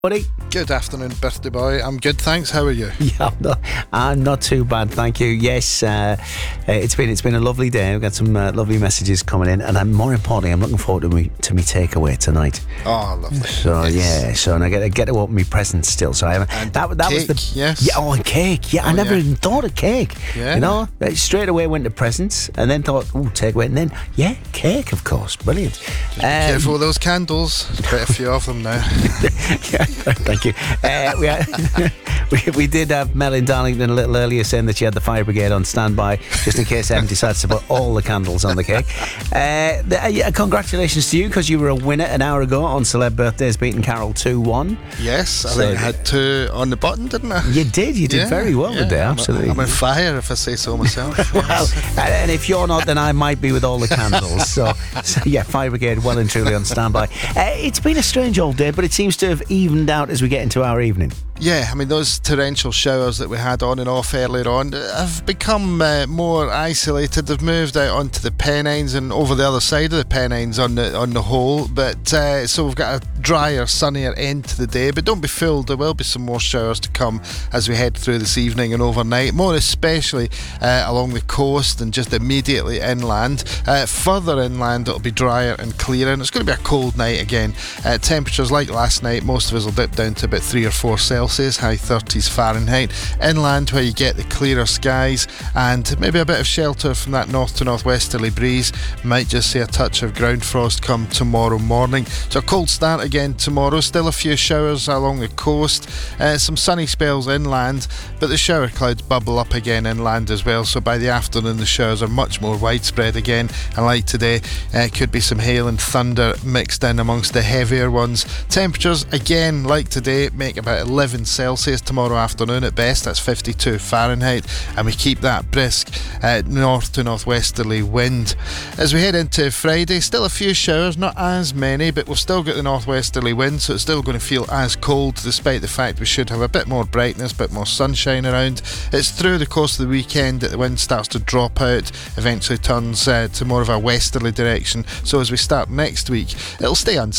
Buddy? Good afternoon, birthday boy. I'm good, thanks. How are you? Yeah, I'm not too bad, thank you. Yes, it's been a lovely day. We've got some lovely messages coming in, and more importantly, I'm looking forward to me takeaway tonight. Oh, lovely. So yes. and I get to open my presents still. So I haven't. And that cake, was the yes. Yeah, and cake. Yeah, I never even thought of cake. Yeah. You know, straight away went to presents, and then thought, takeaway, and then cake, of course, brilliant. Just be careful with those candles. There's quite a few of them now. Yeah, thank you. We did have Mel in Darlington a little earlier saying that she had the fire brigade on standby just in case Em decides to put all the candles on the cake. Congratulations to you, because you were a winner an hour ago on Celeb Birthdays, beating Carol 2-1. Yes, I think I had two on the button, didn't I? You did very well today, absolutely. I'm on fire, if I say so myself. Well, and if you're not, then I might be with all the candles. So yeah, fire brigade well and truly on standby. It's been a strange old day, but it seems to have evened out as we get into our evening. Yeah, I mean, those torrential showers that we had on and off earlier on have become more isolated. They've moved out onto the Pennines and over the other side of the Pennines on the whole. But so we've got a drier, sunnier end to the day. But don't be fooled, there will be some more showers to come as we head through this evening and overnight. More especially along the coast and just immediately inland. Further inland, it'll be drier and clearer. And it's going to be a cold night again. Temperatures like last night, most of us will dip down to about 3 or 4 Celsius. High 30s Fahrenheit. Inland, where you get the clearer skies and maybe a bit of shelter from that north to northwesterly breeze, might just see a touch of ground frost come tomorrow morning. So a cold start again tomorrow. Still a few showers along the coast, some sunny spells inland, but the shower clouds bubble up again inland as well. So by the afternoon, the showers are much more widespread again, and like today, could be some hail and thunder mixed in amongst the heavier ones. Temperatures again, like today, make about 11 Celsius tomorrow afternoon at best. That's 52 Fahrenheit, and we keep that brisk north to northwesterly wind. As we head into Friday, still a few showers, not as many, but we've still got the northwesterly wind, so it's still going to feel as cold, despite the fact we should have a bit more brightness, a bit more sunshine around. It's through the course of the weekend that the wind starts to drop out, eventually turns to more of a westerly direction. So as we start next week, it'll stay unsettled